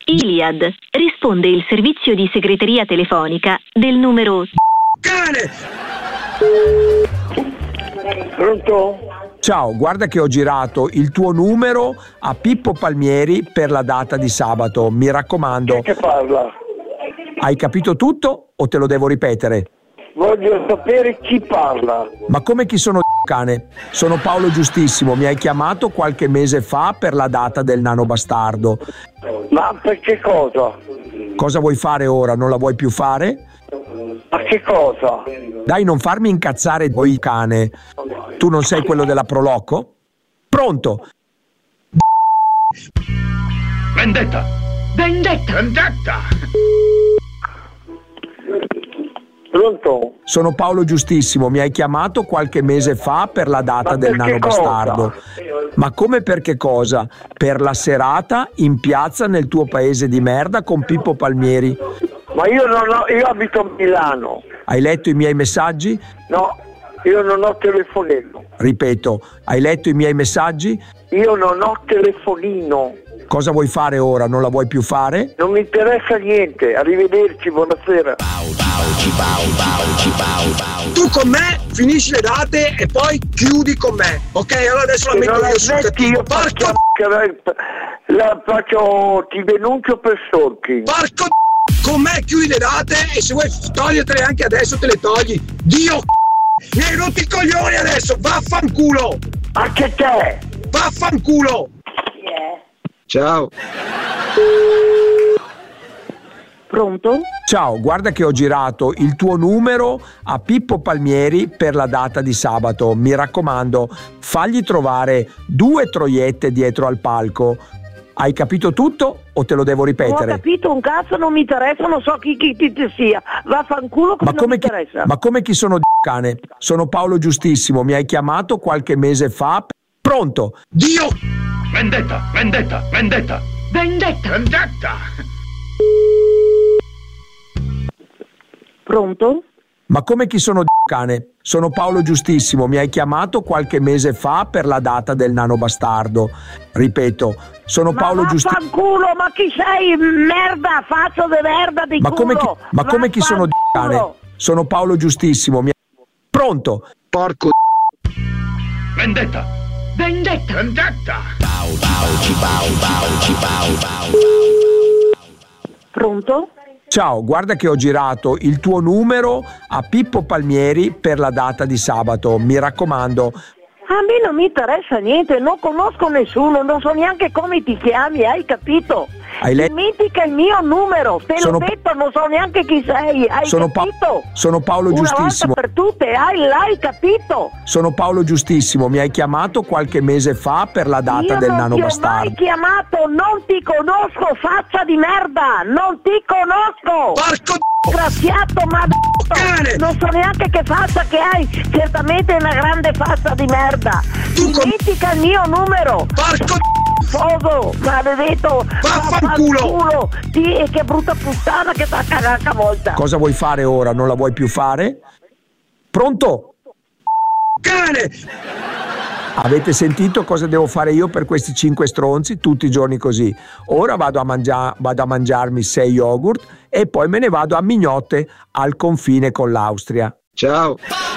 Iliad. Risponde il servizio di segreteria telefonica del numero... Cane! Pronto? Ciao, guarda che ho girato il tuo numero a Pippo Palmieri per la data di sabato. Mi raccomando. Che parla? Hai capito tutto o te lo devo ripetere? Voglio sapere chi parla. Ma come chi sono, cane? Sono Paolo Giustissimo, mi hai chiamato qualche mese fa per la data del nano bastardo. Ma per che cosa? Cosa vuoi fare ora? Non la vuoi più fare? Ma che cosa? Dai, non farmi incazzare voi, cane. Tu non sei quello della Proloco? Pronto? Vendetta! Vendetta! Vendetta! Pronto? Sono Paolo Giustissimo, mi hai chiamato qualche mese fa per la data del nano bastardo. Ma come per che cosa? Per la serata in piazza nel tuo paese di merda con Pippo Palmieri. Ma io abito a Milano. Hai letto i miei messaggi? No, io non ho telefonino. Ripeto, hai letto i miei messaggi? Io non ho telefonino. Cosa vuoi fare ora? Non la vuoi più fare? Non mi interessa niente. Arrivederci, buonasera. Tu con me finisci le date e poi chiudi con me, ok? Allora adesso la metto io sul cattivo. Porco ti denuncio per stalking. Porco con me chiudi le date e se vuoi togliertele anche adesso te le togli. Dio mi hai rotto i coglioni adesso, vaffanculo! Anche te! Vaffanculo! Ciao. Pronto? Ciao, guarda che ho girato il tuo numero a Pippo Palmieri per la data di sabato. Mi raccomando, fagli trovare 2 troiette dietro al palco. Hai capito tutto o te lo devo ripetere? Non ho capito un cazzo, non mi interessa, non so chi sia. Vaffanculo che non mi interessa. Ma come chi sono, cane? Sono Paolo Giustissimo, mi hai chiamato qualche mese fa. Pronto? Dio! Vendetta! Vendetta! Vendetta! Vendetta! Vendetta! Pronto? Ma come chi sono, cane? Sono Paolo Giustissimo, mi hai chiamato qualche mese fa per la data del nano bastardo. Ripeto, sono Paolo Giustissimo. Vaffanculo, ma chi sei? Merda, faccio de merda di culo! Ma come chi sono, cane? Sono Paolo Giustissimo, Pronto? Porco Vendetta! Vendetta! Vendetta! Pronto? Ciao, guarda che ho girato il tuo numero a Pippo Palmieri per la data di sabato. Mi raccomando. A me non mi interessa niente, non conosco nessuno, non so neanche come ti chiami, hai capito? Dimentica il mio numero, te l'ho detto, non so neanche chi sei, hai capito? Sono Paolo Giustissimo. Una volta per tutte, l'hai capito? Sono Paolo Giustissimo, mi hai chiamato qualche mese fa per la data del nano bastardo. Io non ti ho mai chiamato, non ti conosco, faccia di merda, non ti conosco! Porco Disgraziato, non so neanche che faccia che hai, certamente una grande faccia di merda. Dimentica il mio numero. Porco Fogo, maledetto, vaffanculo. Che brutta puttana che t'ha cagata a volta. Cosa vuoi fare ora? Non la vuoi più fare? Pronto? Cane! Avete sentito cosa devo fare io per questi 5 stronzi tutti i giorni così? Ora vado a mangiarmi 6 yogurt e poi me ne vado a Mignotte al confine con l'Austria. Ciao.